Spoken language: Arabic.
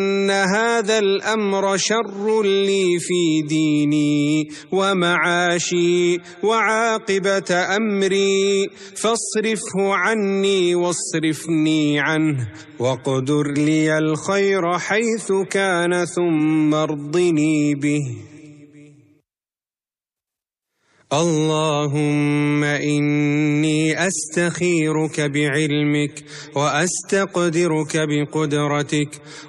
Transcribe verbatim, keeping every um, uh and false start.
إن هذا الأمر شر لي في ديني ومعاشي وعاقبة أمري، فاصرفه عني واصرفني عنه، واقدر لي الخير حيث كان ثم ارضني به. اللهم إني أستخيرك بعلمك وأستقدرك بقدرتك